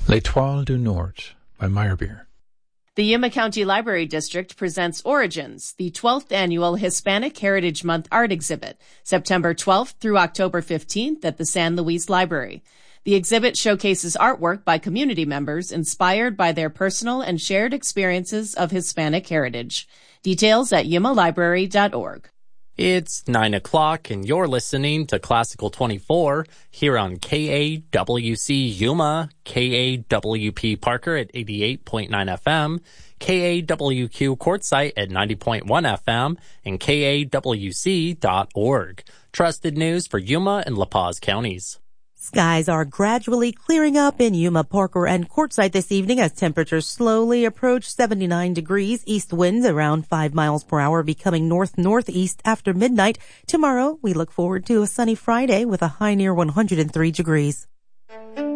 L'Étoile du Nord by Meyerbeer. The Yuma County Library District presents Origins, the 12th annual Hispanic Heritage Month art exhibit, September 12th through October 15th at the San Luis Library. The exhibit showcases artwork by community members inspired by their personal and shared experiences of Hispanic heritage. Details at yumalibrary.org. It's 9 o'clock and you're listening to Classical 24 here on KAWC Yuma, KAWP Parker at 88.9 FM, KAWQ Quartzsite at 90.1 FM, and KAWC.org. Trusted news for Yuma and La Paz counties. Skies are gradually clearing up in Yuma, Parker, and Quartzsite this evening as temperatures slowly approach 79 degrees. East winds around 5 miles per hour becoming north-northeast after midnight. Tomorrow, we look forward to a sunny Friday with a high near 103 degrees.